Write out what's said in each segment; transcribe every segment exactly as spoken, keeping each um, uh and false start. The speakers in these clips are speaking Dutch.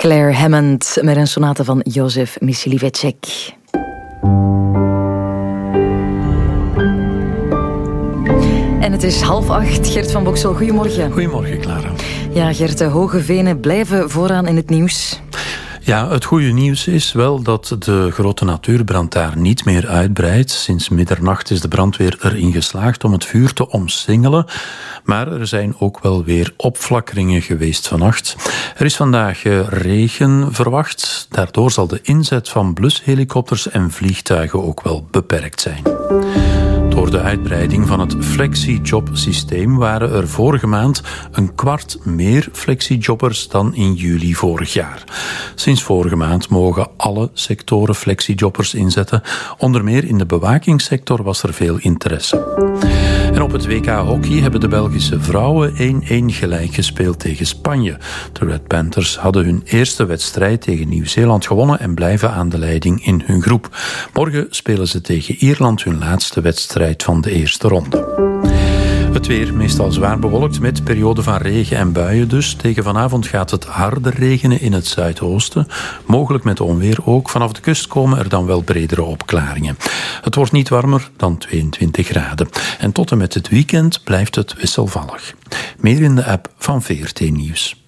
Claire Hammond met een sonate van Jozef Mysliveček. En het is half acht. Gert van Boksel, goedemorgen. Goedemorgen, Clara. Ja, Gert, de Hoge Venen blijven vooraan in het nieuws. Ja, het goede nieuws is wel dat de grote natuurbrand daar niet meer uitbreidt. Sinds middernacht is de brandweer erin geslaagd om het vuur te omsingelen. Maar er zijn ook wel weer opflakkeringen geweest vannacht. Er is vandaag regen verwacht. Daardoor zal de inzet van blushelikopters en vliegtuigen ook wel beperkt zijn. Door de uitbreiding van het FlexiJob-systeem waren er vorige maand een kwart meer FlexiJobbers dan in juli vorig jaar. Sinds vorige maand mogen alle sectoren FlexiJobbers inzetten. Onder meer in de bewakingssector was er veel interesse. En op het W K hockey hebben de Belgische vrouwen één-één gelijk gespeeld tegen Spanje. De Red Panthers hadden hun eerste wedstrijd tegen Nieuw-Zeeland gewonnen en blijven aan de leiding in hun groep. Morgen spelen ze tegen Ierland hun laatste wedstrijd van de eerste ronde. Het weer meestal zwaar bewolkt met perioden van regen en buien dus. Tegen vanavond gaat het harder regenen in het zuidoosten. Mogelijk met onweer ook. Vanaf de kust komen er dan wel bredere opklaringen. Het wordt niet warmer dan tweeëntwintig graden. En tot en met het weekend blijft het wisselvallig. Meer in de app van V R T Nieuws.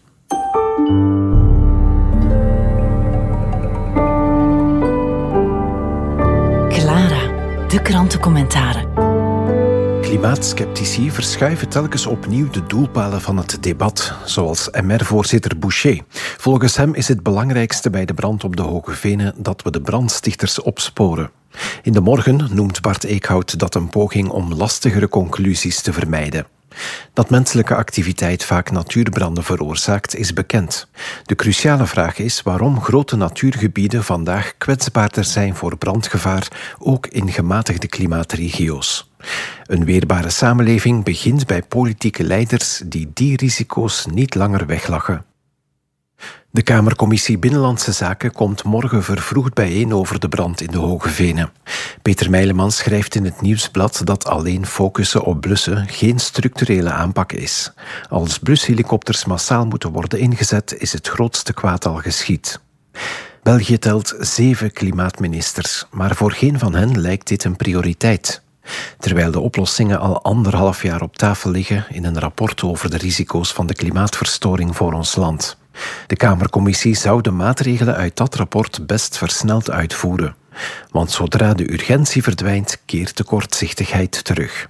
Clara, de krantencommentaren. Klimaatskeptici verschuiven telkens opnieuw de doelpalen van het debat, zoals M R-voorzitter Boucher. Volgens hem is het belangrijkste bij de brand op de Hoge Venen dat we de brandstichters opsporen. In de Morgen noemt Bart Eekhout dat een poging om lastigere conclusies te vermijden. Dat menselijke activiteit vaak natuurbranden veroorzaakt is bekend. De cruciale vraag is waarom grote natuurgebieden vandaag kwetsbaarder zijn voor brandgevaar, ook in gematigde klimaatregio's. Een weerbare samenleving begint bij politieke leiders die die risico's niet langer weglachen. De Kamercommissie Binnenlandse Zaken komt morgen vervroegd bijeen over de brand in de Hoge Venen. Peter Meijlemans schrijft in het Nieuwsblad dat alleen focussen op blussen geen structurele aanpak is. Als blushelikopters massaal moeten worden ingezet, is het grootste kwaad al geschied. België telt zeven klimaatministers, maar voor geen van hen lijkt dit een prioriteit. Terwijl de oplossingen al anderhalf jaar op tafel liggen in een rapport over de risico's van de klimaatverstoring voor ons land. De Kamercommissie zou de maatregelen uit dat rapport best versneld uitvoeren. Want zodra de urgentie verdwijnt, keert de kortzichtigheid terug.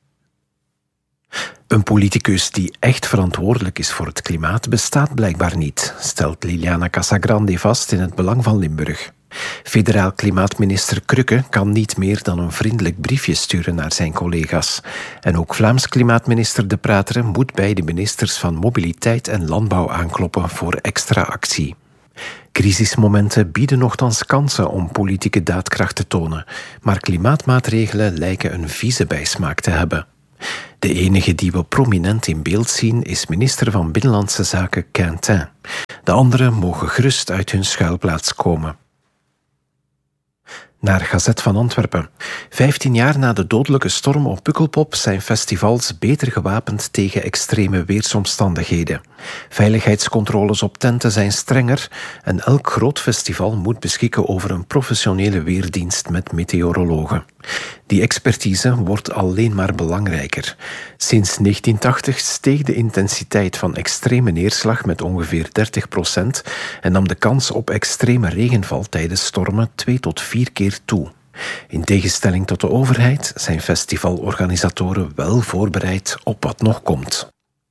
Een politicus die echt verantwoordelijk is voor het klimaat bestaat blijkbaar niet, stelt Liliana Casagrande vast in het Belang van Limburg. Federaal klimaatminister Krücke kan niet meer dan een vriendelijk briefje sturen naar zijn collega's. En ook Vlaams klimaatminister De Prateren moet bij de ministers van Mobiliteit en Landbouw aankloppen voor extra actie. Crisismomenten bieden nochtans kansen om politieke daadkracht te tonen, maar klimaatmaatregelen lijken een vieze bijsmaak te hebben. De enige die we prominent in beeld zien is minister van Binnenlandse Zaken Quintin. De anderen mogen gerust uit hun schuilplaats komen. Naar Gazet van Antwerpen. Vijftien jaar na de dodelijke storm op Pukkelpop zijn festivals beter gewapend tegen extreme weersomstandigheden. Veiligheidscontroles op tenten zijn strenger en elk groot festival moet beschikken over een professionele weerdienst met meteorologen. Die expertise wordt alleen maar belangrijker. Sinds negentien tachtig steeg de intensiteit van extreme neerslag met ongeveer dertig procent en nam de kans op extreme regenval tijdens stormen twee tot vier keer toe. In tegenstelling tot de overheid zijn festivalorganisatoren wel voorbereid op wat nog komt.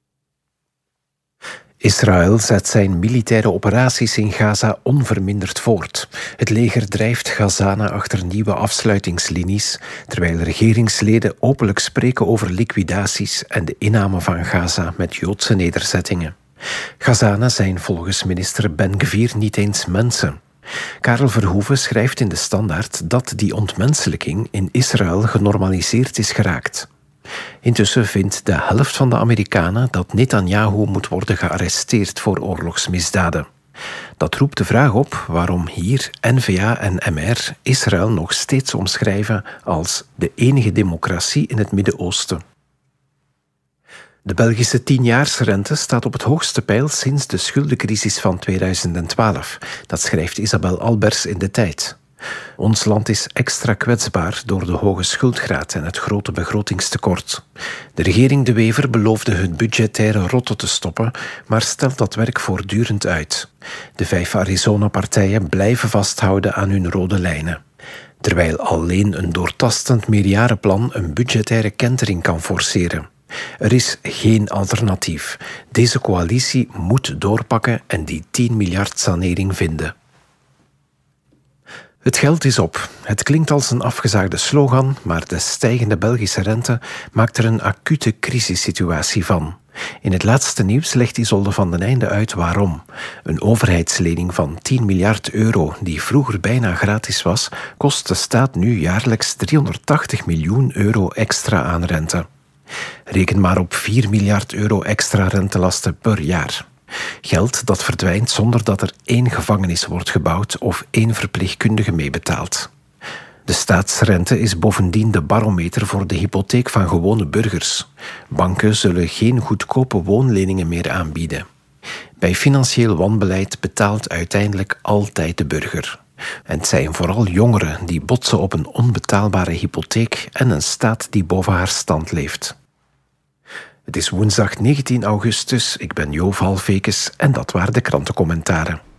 Israël zet zijn militaire operaties in Gaza onverminderd voort. Het leger drijft Gazanen achter nieuwe afsluitingslinies, terwijl regeringsleden openlijk spreken over liquidaties en de inname van Gaza met Joodse nederzettingen. Gazanen zijn volgens minister Ben-Gvir niet eens mensen. Karel Verhoeven schrijft in de Standaard dat die ontmenselijking in Israël genormaliseerd is geraakt. Intussen vindt de helft van de Amerikanen dat Netanyahu moet worden gearresteerd voor oorlogsmisdaden. Dat roept de vraag op waarom hier N V A en M R Israël nog steeds omschrijven als de enige democratie in het Midden-Oosten. De Belgische tienjaarsrente staat op het hoogste peil sinds de schuldencrisis van tweeduizend twaalf. Dat schrijft Isabel Albers in De Tijd. Ons land is extra kwetsbaar door de hoge schuldgraad en het grote begrotingstekort. De regering De Wever beloofde het budgettaire rotte te stoppen, maar stelt dat werk voortdurend uit. De vijf Arizona-partijen blijven vasthouden aan hun rode lijnen. Terwijl alleen een doortastend meerjarenplan een budgettaire kentering kan forceren. Er is geen alternatief. Deze coalitie moet doorpakken en die tien miljard sanering vinden. Het geld is op. Het klinkt als een afgezaagde slogan, maar de stijgende Belgische rente maakt er een acute crisissituatie van. In het laatste nieuws legt Isolde van den Einde uit waarom. Een overheidslening van tien miljard euro, die vroeger bijna gratis was, kost de staat nu jaarlijks driehonderdtachtig miljoen euro extra aan rente. Reken maar op vier miljard euro extra rentelasten per jaar. Geld dat verdwijnt zonder dat er één gevangenis wordt gebouwd of één verpleegkundige meebetaalt. De staatsrente is bovendien de barometer voor de hypotheek van gewone burgers. Banken zullen geen goedkope woonleningen meer aanbieden. Bij financieel wanbeleid betaalt uiteindelijk altijd de burger. En het zijn vooral jongeren die botsen op een onbetaalbare hypotheek en een staat die boven haar stand leeft. Het is woensdag negentien augustus, ik ben Jo Valfekes en dat waren de krantencommentaren.